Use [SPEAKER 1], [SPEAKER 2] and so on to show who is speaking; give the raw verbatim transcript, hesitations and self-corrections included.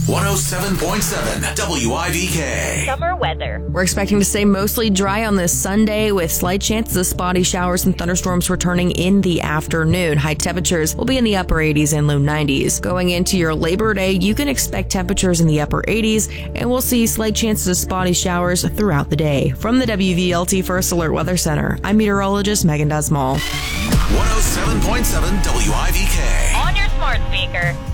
[SPEAKER 1] one oh seven point seven W I V K.
[SPEAKER 2] Summer weather.
[SPEAKER 3] We're expecting to stay mostly dry on this Sunday with slight chances of spotty showers and thunderstorms returning in the afternoon. High temperatures will be in the upper eighties and low nineties. Going into your Labor Day, you can expect temperatures in the upper eighties, and we'll see slight chances of spotty showers throughout the day. From the W V L T First Alert Weather Center, I'm meteorologist Megan Desmall.
[SPEAKER 1] one oh seven point seven W I V K.
[SPEAKER 2] On your smart speaker.